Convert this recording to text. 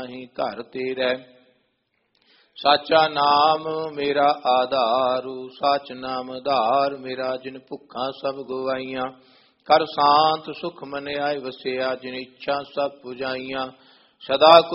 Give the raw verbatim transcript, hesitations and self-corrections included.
ਨਹੀਂ ਘਰ ਤੇਰੇ। ਸਾਚਾ ਨਾਮ ਮੇਰਾ ਆਧਾਰੂ, ਸਚ ਨਾਮ ਆਧਾਰ ਮੇਰਾ। ਜਿਨ ਭੁੱਖਾਂ ਸਭ ਗਵਾਈਆਂ, ਕਰ ਸ਼ਾਂਤ ਸੁਖ ਮਨ ਆਏ ਵਸਿਆ। ਜਿਨ ਇੱਛਾ ਸਭ ਪੁਜਾਈਆਂ, ਸਦਾ